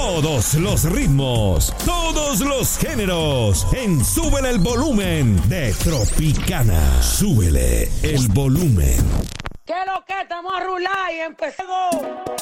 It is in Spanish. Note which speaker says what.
Speaker 1: Todos los ritmos, todos los géneros, en Súbele el Volumen de Tropicana. Súbele el volumen.
Speaker 2: ¿Qué es lo que estamos a rular y empezamos?